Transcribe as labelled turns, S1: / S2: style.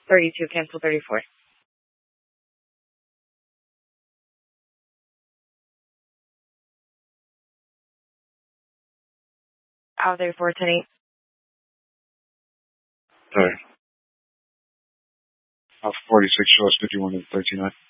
S1: 32, cancel 34. Out 34, 10-8.
S2: Sorry. 46, show us 51 and 39.